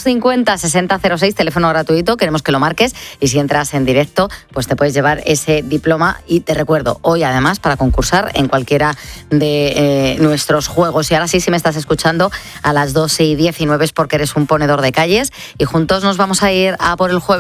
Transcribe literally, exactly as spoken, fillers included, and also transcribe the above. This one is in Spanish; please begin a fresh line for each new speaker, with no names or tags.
cincuenta, sesenta cero seis, teléfono gratuito, queremos que lo marques y si entras en directo, pues te puedes llevar ese diploma. Y te recuerdo, hoy además para concursar en cualquiera de eh, nuestros juegos. Y ahora sí, si me estás escuchando, a las doce y diecinueve es porque eres un ponedor de calles y juntos nos vamos a ir a por el jueves.